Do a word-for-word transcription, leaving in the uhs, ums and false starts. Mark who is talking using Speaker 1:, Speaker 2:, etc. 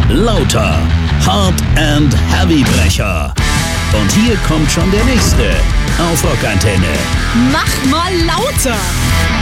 Speaker 1: Lauter. Hard and Heavy Brecher. Und hier kommt schon der nächste auf Rockantenne.
Speaker 2: Mach mal lauter!